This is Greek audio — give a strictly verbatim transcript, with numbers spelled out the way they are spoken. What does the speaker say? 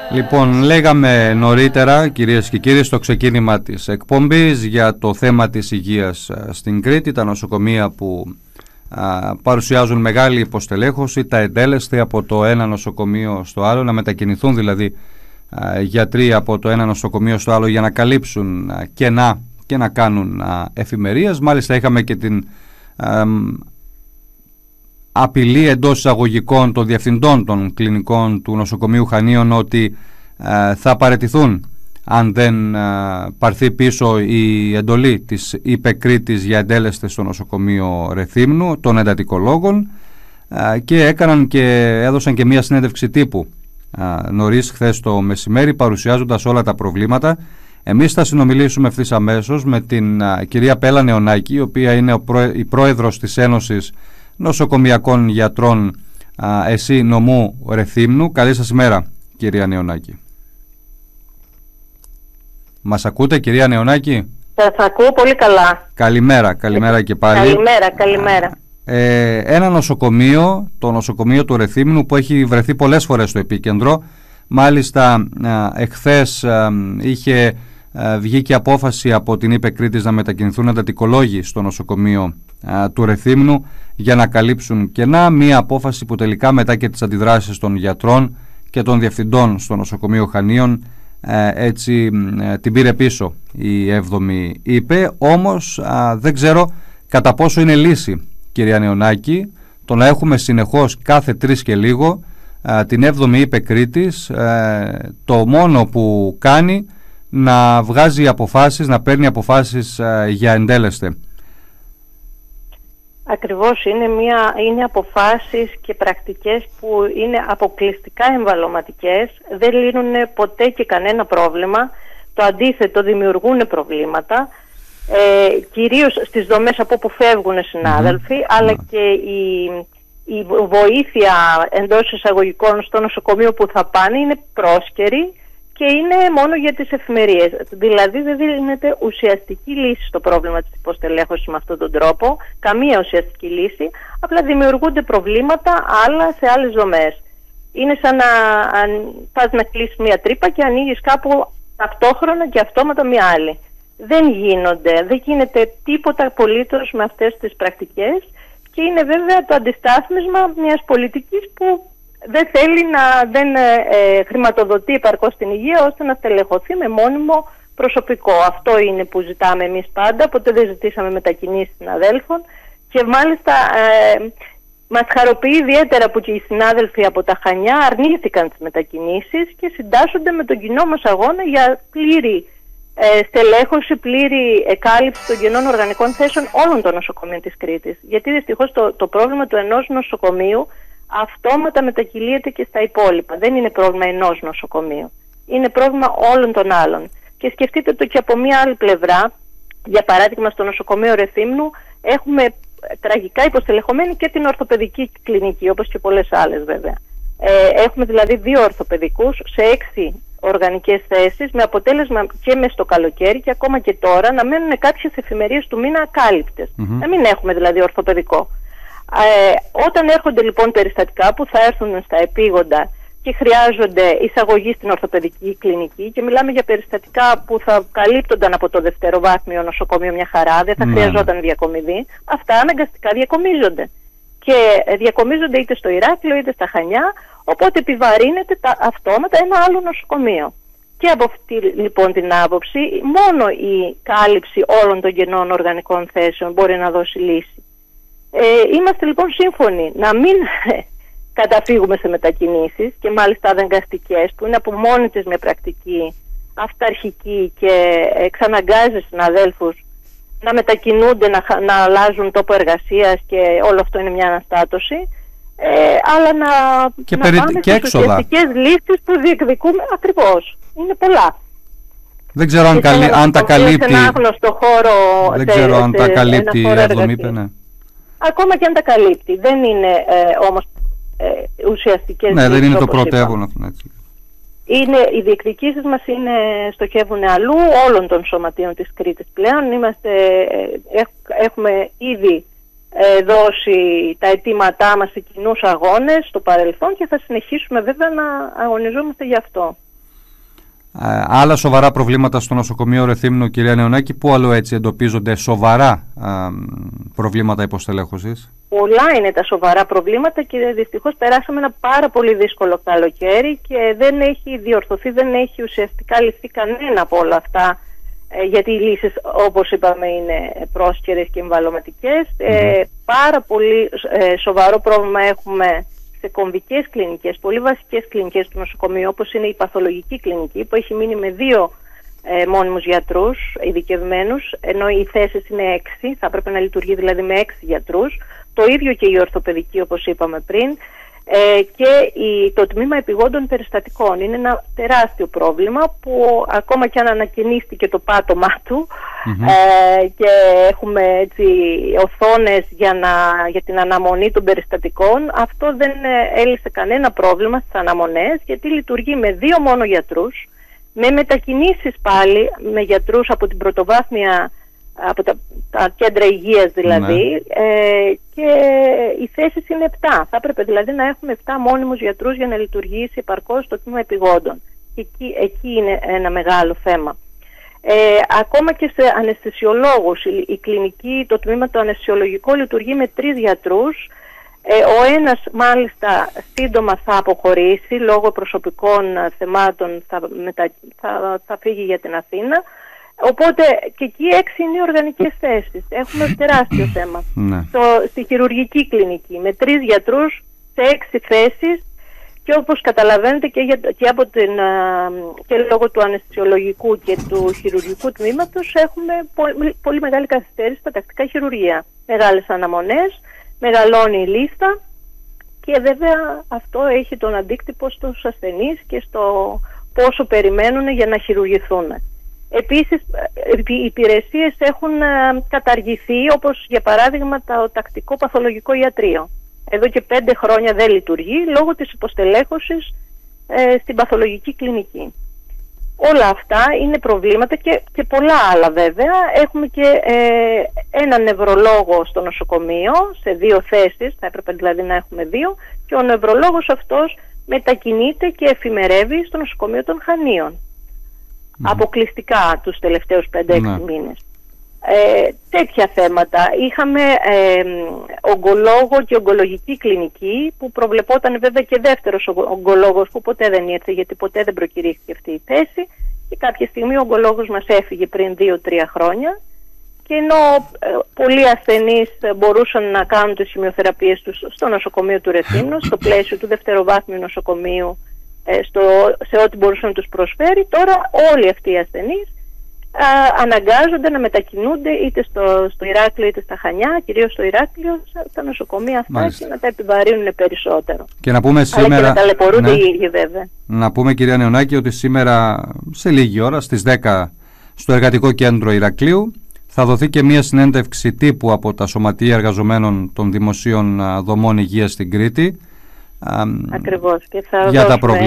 Λοιπόν, λέγαμε νωρίτερα, κυρίες και κύριοι, στο ξεκίνημα της εκπομπής για το θέμα της υγείας στην Κρήτη, τα νοσοκομεία που α, παρουσιάζουν μεγάλη υποστελέχωση, τα εντέλεσθε από το ένα νοσοκομείο στο άλλο, να μετακινηθούν δηλαδή α, γιατροί από το ένα νοσοκομείο στο άλλο για να καλύψουν α, κενά και να κάνουν α, εφημερίες. Μάλιστα είχαμε και την α, απειλή εντός εισαγωγικών των διευθυντών των κλινικών του νοσοκομείου Χανίων ότι ε, θα παραιτηθούν αν δεν ε, πάρθει πίσω η εντολή της ΥΠΕ Κρήτης για εντέλεστες στο νοσοκομείο Ρεθύμνου των εντατικολόγων, ε, και έκαναν και έδωσαν και μία συνέντευξη τύπου ε, νωρίς χθες το μεσημέρι, παρουσιάζοντας όλα τα προβλήματα. Εμείς θα συνομιλήσουμε ευθύς αμέσως με την ε, κυρία Πέλα Νεωνάκη, η οποία είναι ο πρό, η πρόεδρος της Ένωσης Νοσοκομιακών Γιατρών α, ΕΣΥ Νομού Ρεθύμνου. Καλή σας ημέρα, κυρία Νεωνάκη. Μας ακούτε, κυρία Νεωνάκη? Σας ακούω πολύ καλά. Καλημέρα, καλημέρα και πάλι. Καλημέρα, καλημέρα. Ε, ένα νοσοκομείο, το νοσοκομείο του Ρεθύμνου, που έχει βρεθεί πολλές φορές στο επίκεντρο. Μάλιστα α, εχθές α, είχε α, βγει και απόφαση από την ΥΠΕ Κρήτης να μετακινηθούν εντατικολόγοι στο νοσοκομείο α, του Ρεθύμνου για να καλύψουν κενά. Μία απόφαση που τελικά, μετά και τις αντιδράσεις των γιατρών και των διευθυντών στο νοσοκομείο Χανίων, ε, έτσι ε, την πήρε πίσω η έβδομη ΥΠΕ. Όμως α, δεν ξέρω κατά πόσο είναι λύση, κυρία Νεωνάκη, το να έχουμε συνεχώς κάθε τρεις και λίγο α, την έβδομη ΥΠΕ Κρήτης, ε, το μόνο που κάνει να βγάζει αποφάσεις, να παίρνει αποφάσεις α, για εντέλεστε. Ακριβώς, είναι, μια, είναι αποφάσεις και πρακτικές που είναι αποκλειστικά εμβαλωματικές, δεν λύνουν ποτέ και κανένα πρόβλημα, το αντίθετο, δημιουργούν προβλήματα, ε, κυρίως στις δομές από όπου φεύγουν συνάδελφοι, mm-hmm. αλλά mm-hmm. και η, η βοήθεια εντός εισαγωγικών στο νοσοκομείο που θα πάνε είναι πρόσκαιρη και είναι μόνο για τις εφημερίες. Δηλαδή δεν δίνεται ουσιαστική λύση στο πρόβλημα της υποστελέχωσης με αυτόν τον τρόπο, καμία ουσιαστική λύση, απλά δημιουργούνται προβλήματα άλλα σε άλλες δομές. Είναι σαν να αν πας να κλείσεις μια τρύπα και ανοίγεις κάπου ταυτόχρονα και αυτόματα μια άλλη. Δεν γίνονται, δεν γίνεται τίποτα απολύτως με αυτές τις πρακτικές και είναι βέβαια το αντιστάθμισμα μιας πολιτικής που δεν θέλει να δεν ε, χρηματοδοτεί επαρκώς την υγεία ώστε να στελεχωθεί με μόνιμο προσωπικό. Αυτό είναι που ζητάμε εμείς πάντα, ποτέ δεν ζητήσαμε μετακινήσεις συναδέλφων και μάλιστα ε, μας χαροποιεί ιδιαίτερα που και οι συνάδελφοι από τα Χανιά αρνήθηκαν τις μετακινήσεις και συντάσσονται με τον κοινό μας αγώνα για πλήρη ε, στελέχωση, πλήρη εκάλυψη των κενών οργανικών θέσεων όλων των νοσοκομείων της Κρήτης. Γιατί δυστυχώς το, το πρόβλημα του ενός νοσοκομείου αυτόματα μετακυλίεται και στα υπόλοιπα. Δεν είναι πρόβλημα ενός νοσοκομείου. Είναι πρόβλημα όλων των άλλων. Και σκεφτείτε το και από μία άλλη πλευρά. Για παράδειγμα, στο νοσοκομείο Ρεθύμνου έχουμε τραγικά υποστελεχωμένη και την ορθοπαιδική κλινική, όπως και πολλές άλλες βέβαια. Ε, έχουμε δηλαδή δύο ορθοπαιδικούς σε έξι οργανικές θέσεις, με αποτέλεσμα και μες στο καλοκαίρι και ακόμα και τώρα να μένουν κάποιες εφημερίες του μήνα ακάλυπτες. Mm-hmm. Να μην έχουμε δηλαδή ορθοπαιδικό. Ε, όταν έρχονται λοιπόν περιστατικά που θα έρθουν στα επίγοντα και χρειάζονται εισαγωγή στην ορθοπαιδική κλινική, και μιλάμε για περιστατικά που θα καλύπτονταν από το δευτεροβάθμιο νοσοκομείο μια χαρά, δεν θα mm. χρειαζόταν διακομιδή, αυτά αναγκαστικά διακομίζονται. Και διακομίζονται είτε στο Ηράκλειο είτε στα Χανιά, οπότε επιβαρύνεται τα, αυτόματα ένα άλλο νοσοκομείο. Και από αυτή λοιπόν την άποψη, μόνο η κάλυψη όλων των κενών οργανικών θέσεων μπορεί να δώσει λύση. Ε, είμαστε λοιπόν σύμφωνοι να μην καταφύγουμε σε μετακινήσεις και μάλιστα αναγκαστικές, που είναι από μόνη της μια πρακτική αυταρχική και εξαναγκάζει συναδέλφους να μετακινούνται, να, να αλλάζουν τόπο εργασίας και όλο αυτό είναι μια αναστάτωση, ε, αλλά να, και να περι... πάμε και στις ουσιαστικές λύσεις που διεκδικούμε. Ακριβώς, είναι πολλά. Δεν ξέρω αν, καλύ... αν τα καλύπτει. Χώρο, Δεν ξέρω σε, αν σε, τα καλύπτει η έβδομη ΥΠΕ, ναι. Ακόμα και αν τα καλύπτει. Δεν είναι ε, όμως ε, ουσιαστικές ναι, λύσεις, δεν είναι το πρωτεύον αυτό, έτσι. Είναι, οι διεκδικήσεις μας είναι, στοχεύουν αλλού, όλων των σωματείων της Κρήτης πλέον. Είμαστε, ε, έχουμε ήδη ε, δώσει τα αιτήματά μας σε κοινούς αγώνες στο παρελθόν και θα συνεχίσουμε βέβαια να αγωνιζόμαστε γι' αυτό. Άλλα σοβαρά προβλήματα στο νοσοκομείο Ρεθύμνου, κυρία Νεωνάκη, πού άλλο έτσι εντοπίζονται σοβαρά α, προβλήματα υποστελέχωσης? Πολλά είναι τα σοβαρά προβλήματα και δυστυχώς περάσαμε ένα πάρα πολύ δύσκολο καλοκαίρι και δεν έχει διορθωθεί, δεν έχει ουσιαστικά λυθεί κανένα από όλα αυτά, ε, γιατί οι λύσεις, όπως είπαμε, είναι πρόσκαιρες και εμβαλωματικές. Mm-hmm. Ε, πάρα πολύ ε, σοβαρό πρόβλημα έχουμε σε κομβικές κλινικές, πολύ βασικές κλινικές του νοσοκομείου, όπως είναι η παθολογική κλινική, που έχει μείνει με δύο ε, μόνιμους γιατρούς ειδικευμένους, ενώ οι θέσεις είναι έξι, θα έπρεπε να λειτουργεί δηλαδή με έξι γιατρούς. Το ίδιο και η ορθοπαιδική, όπως είπαμε πριν, ε, και η, το τμήμα επιγόντων περιστατικών. Είναι ένα τεράστιο πρόβλημα που ακόμα και αν ανακαινίστηκε το πάτωμά του, mm-hmm. ε, και έχουμε έτσι οθόνες για, να, για την αναμονή των περιστατικών, αυτό δεν έλυσε κανένα πρόβλημα στις αναμονές, γιατί λειτουργεί με δύο μόνο γιατρούς, με μετακινήσεις πάλι με γιατρούς από την πρωτοβάθμια, από τα, τα κέντρα υγείας δηλαδή, ναι. ε, και οι θέσεις είναι επτά. Θα έπρεπε δηλαδή να έχουμε επτά μόνιμους γιατρούς για να λειτουργήσει επαρκώς το τμήμα επιγόντων. Εκεί, εκεί είναι ένα μεγάλο θέμα. Ε, ακόμα και σε αναισθησιολόγους, η, η κλινική, το τμήμα το αναισθησιολογικό λειτουργεί με τρεις γιατρούς. Ε, ο ένας μάλιστα σύντομα θα αποχωρήσει λόγω προσωπικών θεμάτων, θα, μετα, θα, θα φύγει για την Αθήνα. Οπότε και εκεί έξι είναι οι οργανικές θέσεις. Έχουμε τεράστιο θέμα. Στο, στη χειρουργική κλινική με τρεις γιατρούς σε έξι θέσεις, και όπως καταλαβαίνετε και, για, και, από την, και λόγω του αναισθησιολογικού και του χειρουργικού τμήματος έχουμε πολύ, πολύ μεγάλη καθυστέρηση στα τακτικά χειρουργία. Μεγάλες αναμονές, μεγαλώνει η λίστα και βέβαια αυτό έχει τον αντίκτυπο στους ασθενείς και στο πόσο περιμένουν για να χειρουργηθούν. Επίσης, οι υπηρεσίες έχουν καταργηθεί, όπως για παράδειγμα το τακτικό παθολογικό ιατρείο. Εδώ και πέντε χρόνια δεν λειτουργεί λόγω της υποστελέχωσης ε, στην παθολογική κλινική. Όλα αυτά είναι προβλήματα και, και πολλά άλλα βέβαια. Έχουμε και ε, έναν νευρολόγο στο νοσοκομείο σε δύο θέσεις, θα έπρεπε δηλαδή να έχουμε δύο, και ο νευρολόγος αυτός μετακινείται και εφημερεύει στο νοσοκομείο των Χανίων. Mm. Αποκλειστικά τους τελευταίους πέντε έξι mm. μήνες. Ε, τέτοια θέματα. Είχαμε ε, ογκολόγο και ογκολογική κλινική που προβλεπόταν βέβαια και δεύτερος ογκολόγος που ποτέ δεν ήρθε, γιατί ποτέ δεν προκηρύχθηκε αυτή η θέση, και κάποια στιγμή ο ογκολόγος μας έφυγε πριν δύο τρία χρόνια, και ενώ ε, πολλοί ασθενείς μπορούσαν να κάνουν τις χημειοθεραπείες τους στο νοσοκομείο του Ρεθύμνου, στο πλαίσιο του δευτεροβάθμιου νοσοκομείου, ε, στο, σε ό,τι μπορούσε να τους προσφέρει, τώρα όλοι αυτοί οι ασθενείς Α, αναγκάζονται να μετακινούνται είτε στο, στο Ηράκλειο είτε στα Χανιά, κυρίως στο Ηράκλειο, στα νοσοκομεία αυτά. Μάλιστα. Και να τα επιβαρύνουν περισσότερο. Και να πούμε σήμερα, αλλά και να ταλαιπωρούνται, ναι, οι ίδιοι βέβαια. Να πούμε, κυρία Νεωνάκη, ότι σήμερα σε λίγη ώρα στις δέκα στο Εργατικό Κέντρο Ηρακλείου θα δοθεί και μια συνέντευξη τύπου από τα Σωματεία Εργαζομένων των Δημοσίων Δομών Υγείας στην Κρήτη. Ακριβώς. Και θα για τα προβλήματα